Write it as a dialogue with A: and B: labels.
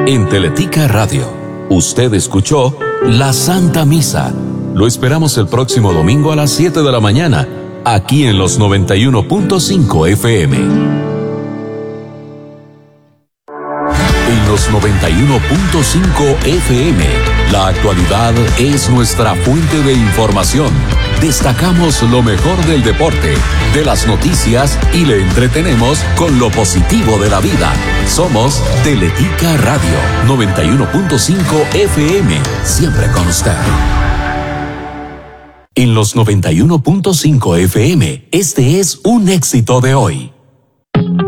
A: En Teletica Radio, usted escuchó La Santa Misa. Lo esperamos el próximo domingo a las 7 de la mañana, aquí en los 91.5 FM. En los 91.5 FM, la actualidad es nuestra fuente de información. Destacamos lo mejor del deporte, de las noticias y le entretenemos con lo positivo de la vida. Somos Teletica Radio 91.5 FM, siempre con usted. En los 91.5 FM, este es un éxito de hoy.